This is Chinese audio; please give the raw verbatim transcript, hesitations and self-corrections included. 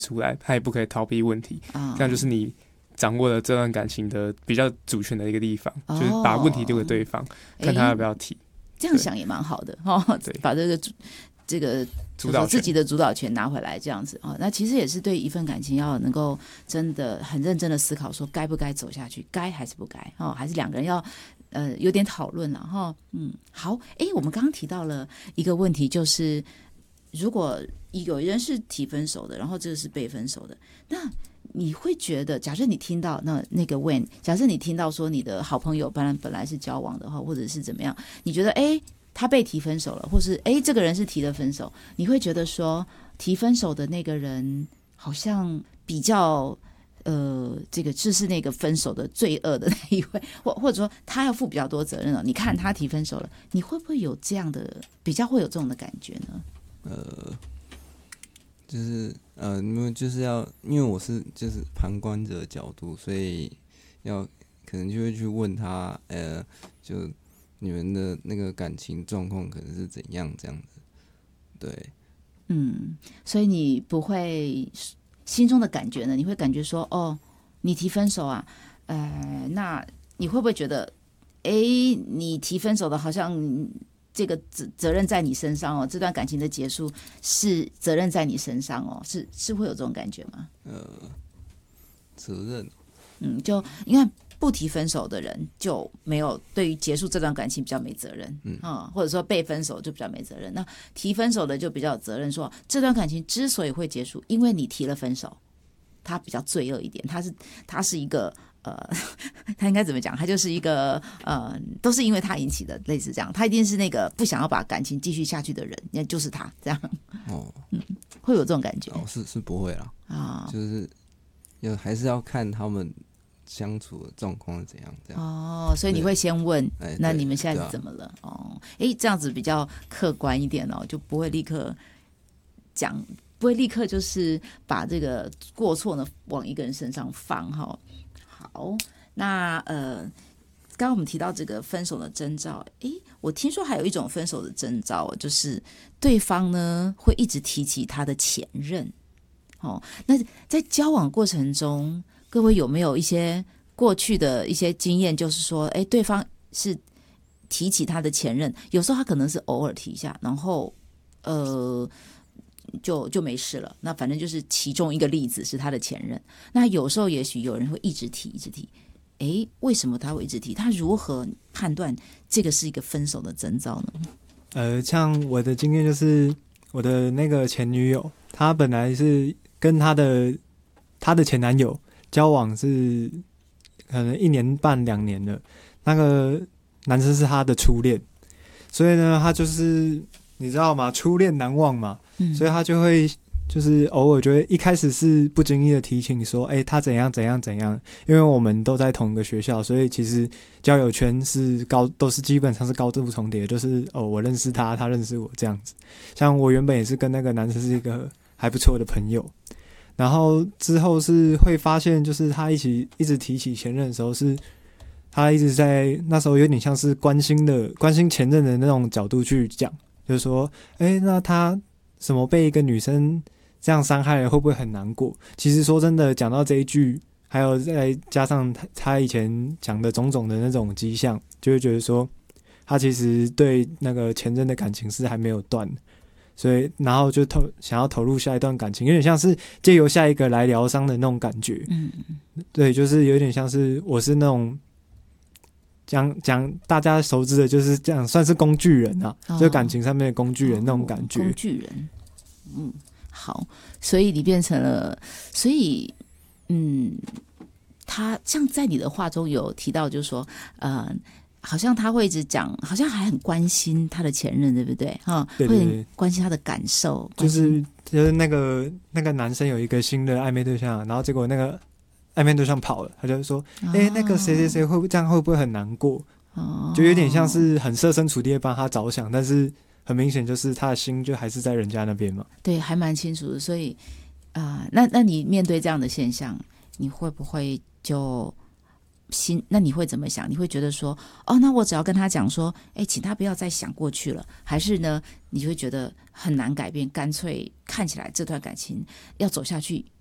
出来，他也不可以逃避问题， 哦、 这样就是你掌握了这段感情的比较主权的一个地方，哦、就是把问题丢给对方，看他要不要提。 这样想也蛮好的哦，把这个这个主导自己的主导权拿回来，这样子哦，那其实也是对一份感情要能够真的很认真的思考，说该不该走下去，该还是不该哦，还是两个人要呃有点讨论了哈、哦。嗯，好，哎，我们刚刚提到了一个问题，就是如果有人是提分手的，然后这个是被分手的，那你会觉得，假设你听到那那个 when， 假设你听到说你的好朋友本来本来是交往的话，或者是怎么样，你觉得哎他被提分手了，或是哎这个人是提了分手，你会觉得说提分手的那个人好像比较呃这个就是那个分手的罪恶的那一位，或或者说他要负比较多责任了。你看他提分手了，你会不会有这样的比较会有这种的感觉呢？ 呃。就是呃，因为就是要，因为我是就是旁观者的角度，所以要可能就会去问他，呃，就你们的那个感情状况可能是怎样这样子，对， 嗯，所以你不会心中的感觉呢？你会感觉说，哦，你提分手啊，呃，那你会不会觉得，哎，你提分手的好像？这个责任在你身上哦，这段感情的结束是责任在你身上哦，是是会有这种感觉吗？ 呃，责任， 嗯，就你看不提分手的人就没有对于结束这段感情比较没责任，嗯啊、哦，或者说被分手就比较没责任。那提分手的就比较有责任说，这段感情之所以会结束，因为你提了分手，他比较罪恶一点，他是他是一个。呃，他应该怎么讲？他就是一个呃，都是因为他引起的，类似这样。他一定是那个不想要把感情继续下去的人，那就是他这样。 哦， 嗯，会有这种感觉？ 哦，是是不会啦， 啊、 哦，就是要还是要看他们相处的状况是怎样，这样。 哦，所以你会先问，那你们现在是怎么了？ 啊、 哦，哎，这样子比较客观一点哦，就不会立刻讲，不会立刻就是把这个过错呢往一个人身上放哈。好，那呃，刚刚我们提到这个分手的征兆，诶，我听说还有一种分手的征兆，就是对方呢会一直提起他的前任。哦，那在交往过程中，各位有没有一些过去的一些经验，就是说，诶，对方是提起他的前任，有时候他可能是偶尔提一下，然后呃。就就没事了，那反正就是其中一个例子是他的前任。那有时候也许有人会一直提一直提，诶，为什么他会一直提？他如何判断这个是一个分手的征兆呢？ 呃，像我的经验就是我的那个前女友，她本来是跟她的她的前男友交往是可能一年半两年了，那个男生是她的初恋，所以呢，她就是你知道吗？初恋难忘嘛。所以他就会就是偶尔就会一开始是不经意的提醒说，哎、欸，他怎样怎样怎样，因为我们都在同一个学校，所以其实交友圈是高都是基本上是高度重叠，就是哦我认识他，他认识我这样子。像我原本也是跟那个男生是一个还不错的朋友，然后之后是会发现，就是他一起一直提起前任的时候，是他一直在那时候有点像是关心的关心前任的那种角度去讲，就是说，哎、欸，那他。什么被一个女生这样伤害了，会不会很难过？其实说真的，讲到这一句，还有再加上他他以前讲的种种的那种迹象，就会觉得说，他其实对那个前任的感情是还没有断，所以然后就投想要投入下一段感情，有点像是借由下一个来疗伤的那种感觉。嗯，对，就是有点像是我是那种。讲讲大家熟知的就是这样，算是工具人啊，哦、就感情上面的工具人、哦、那种感觉。 工具人，嗯，好，所以你变成了，所以，嗯，他像在你的话中有提到，就是说，呃，好像他会一直讲，好像还很关心他的前任，对不对？哈， 对对对， 会很关心他的感受， 就是就是那个那个男生有一个新的暧昧对象，然后结果那个。暧昧对象跑了，他就说：“哎、欸，那个谁谁谁会不会这样会不会很难过？”哦，就有点像是很设身处地的帮他着想，但是很明显就是他的心就还是在人家那边嘛。 对，还蛮清楚的。所以啊、呃，那那你面对这样的现象，你会不会就心，那你会怎么想？你会觉得说，哦，那我只要跟他讲说，哎，请他不要再想过去了，还是呢，你会觉得很难改变，干脆看起来这段感情要走下去